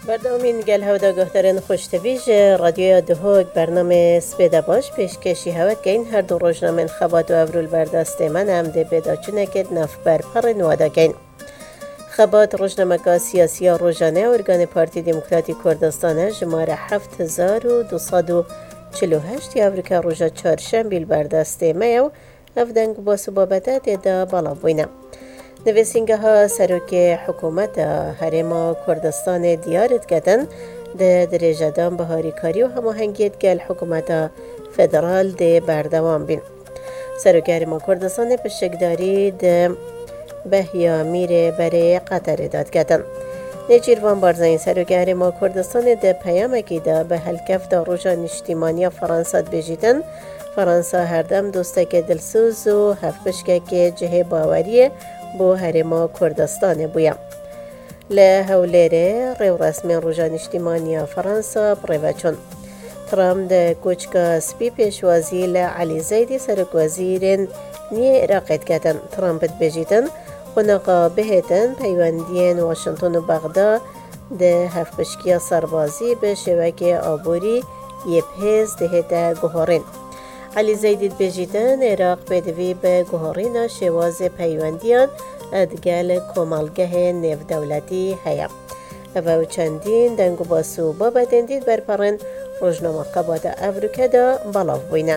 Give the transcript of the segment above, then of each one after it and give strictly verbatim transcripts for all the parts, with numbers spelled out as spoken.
بردامین گل هودا گهترین خوشتویج رادیو دهوگ برنامه سپیده باش پیشکشی هوت که این هر دو روزنامه خبات و اورول بردسته من هم ده پیدا چونه که نف برپر نوادا گین. خبات روزنامه که سیاسی روزانه ارگان پارتی دموکراتی کردستان جماره هفت هزار و دوصد و چلو هشت یاوریکا روزا چهارشنبه بردسته میو افدنگ باسو بابده دیده بالا بوینه. نویسنگه ها سروک حکومت هرما کردستان دیارت کردن ده درجه دام بهاری کاری و هماهنگیت که حکومت فدرال ده بردوام بین. سروک هرما کردستان پشکداری ده بهیا میره برای قطر داد کردن. نجیروان بارزین سروک هرما کردستان ده پیامکی ده به هلکف ده روژا نشتیمانی فرانسه بجیدن. فرانسه هردم دوسته که دلسوز و هفپشکه که جه باوریه بو هرما کردستان بویم. لهولیره ریو رسمی روژان اجتماعی فرانسه پریوچون. ترام ده کوچکا سپی پیشوازی لعلی زیدی سرک وزیرین نیه عراقیت کتن. ترام بد بجیدن خونقا بهتن پیوندین واشنطن و بغداد ده هفپشکی سربازی به شبکه آبوری یه پیز دهتا گوهرین. علی زیدید بجیدن عراق بدوی به گوهرین شواز پیوندیان ادگل کمالگه نف دولتی هیا. و چندین دنگو باسو بابا دندید برپرن روزنامه قبات افریقا دا بالاف بوینه.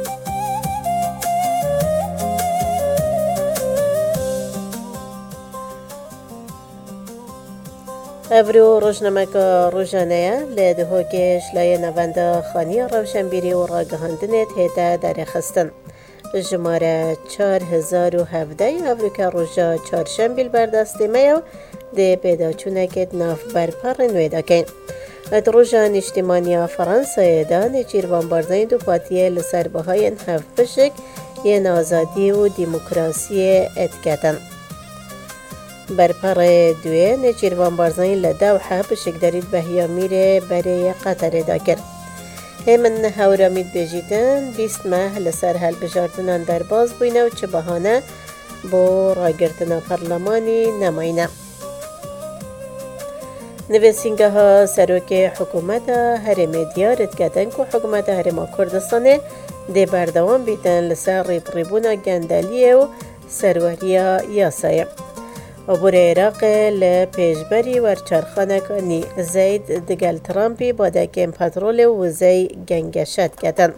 افرو روزنامه که روزانه لده هکش لای نوانده خانی روشنبیری و راگهاندنت هیده در خستن. جماره چار هزار و هفده افریقا روژا چهارشنبه بردسته میو ده پیدا چونه که ناف برپر نویده کن. اد روژان اجتماعی فرانسه دا نچیروان بارزین دو پاتیه لسربه های هفت پشک یه آزادی و دیموکراسی اتکتن. برپر دوی نچیروان بارزین لدوحه پشک دارید بهیا میره برای قطر دا کرد. همین هورامید بجیدن بیست ماه لسر هل بجاردنان در باز بوینه و چه بهانه با راگرتنا پرلمانی نماینه. نویسنگه ها سروک حکومت هرم دیارت کردن که حکومت هرم کردستان ده بردوان بیتن لسر ریب ریبونا گندالیه و سروریه یاسایه. عبور عراق لپیشبری ورچرخانه کنی زید دگل ترامپی با دکم پترول و زی گنگشت کردن.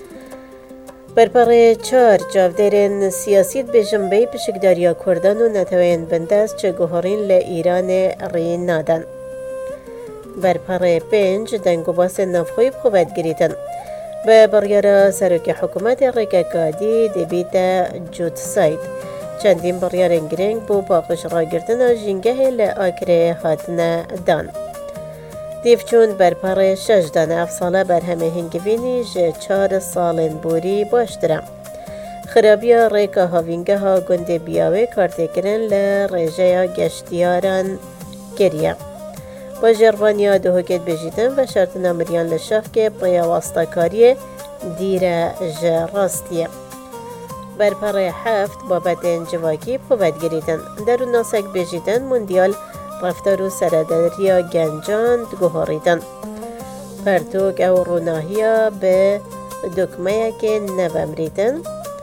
برپر چار جاودرین سیاسیت به جنبه پشکداریا کردن و نتوین بندست چه گوهرین لایران ری نادن. برپر پنج دنگو باس نفخوی بخواد گریتن. به بریار سروک حکومت رککادی دبیت جود ساید. چندین بریارن گرنگ بو باقش را گردن جنگه لآکره هاتنه دان. دیفچون برپر شش دان اف ساله بر همه هنگوینی جه چار سالن بوری باشترم. خرابیا ریکا هاوینگه ها گنده بیاوه کارته کرن لرژه گشتیاران گریه. با جروانیا دو هکت بجیدن و شرط نمریان لشاف که پریا واستاکاری دیره جه راستیه. برپر هفت بابت جواکی پوید گریدن. در اون ناسک بجیدن موندیال رفتار و سردریا گنجان گوهاریدن. پرتوک او روناهیا به دکمه که نوامریدن.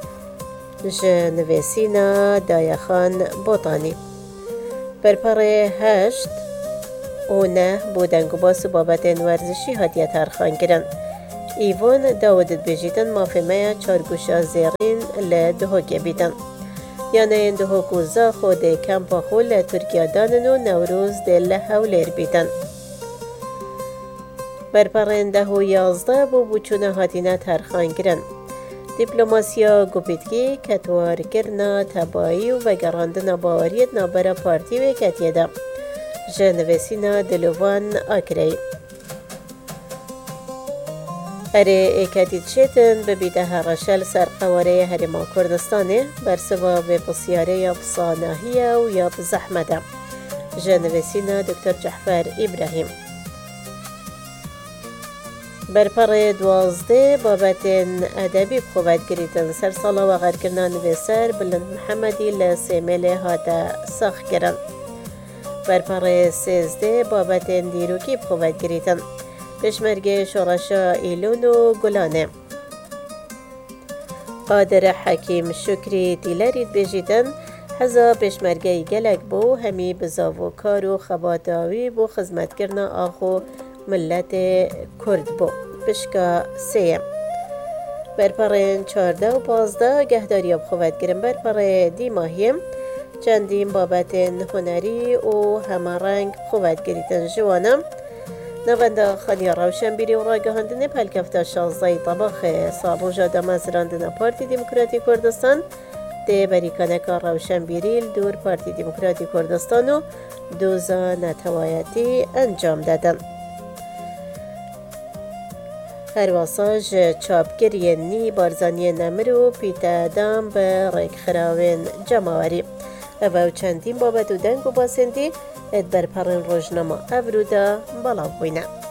جنویسینا دایخان بوتانی. برپر هشت او نه بودنگو باسو بابت ورزشی هاتیه ترخان گرن. ایوان داودت بجیدن مافمه چارگوشا زیرین لدهوگه بیدن. یعنی این دهوگوزا خود کمپا خول ترکیه دانن و نوروز دل هولیر بیدن. برپرین دهو یازده بو بوچونه هاتینه ترخان گرن. دیپلوماسیا گوبیدگی کتوار کرنا تبایی و وگراندن باوریت نابرا پارتی و کتیه ده. جنویسینا دلوان آکری. اره ایکاتید شیطن ببیده هرشل سر قواره هرما کردستانه برسوا و بسیاره یا بصاناهیه و یا بزحمده. جنویسینا دکتر جعفر ابراهیم. برپر دوازده بابت ادبی بخواد گریتن سر سالا و غرکرنا نویسر بلند محمدی لسیمل هاتا ساخ کرن. برپاره سیزده بابت دیروکی بخواد گریتن پشمرگ شورشا ایلون و گلانه قادر حکیم شکری دیلرید بجیدن حزا پشمرگی گلک بو همی بزاو کار و خباتاوی بو خدمت کرنا آخو ملت کرد بو پشکا سیم برپارین چارده و پازده گهداری بخواد گرن برپاره دی ماهیم چندین بابت هنری و همه رنگ بخواد گریتن جوانم نوانده خانی روشن بیری و راگهاندن پلکفت شازده طباخ صابوجا دمازراندن پارتی دموکراتی کردستان ده بریکانک روشن بیریل دور پارتی دموکراتی کردستان و دوزا نتوایتی انجام دادن. هر واساج چاپگیری نی بارزانی نمرو پیتا دام به ریک خراوین جماوری او چندین بابت و دنگ و باسندی اد برپرن روزنامه افرودا بلاو بینه.